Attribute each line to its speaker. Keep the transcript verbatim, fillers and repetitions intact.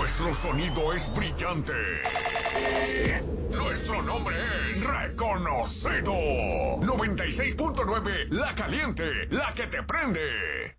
Speaker 1: Nuestro sonido es brillante. Nuestro nombre es reconocido. noventa y seis punto nueve La Caliente, la que te prende.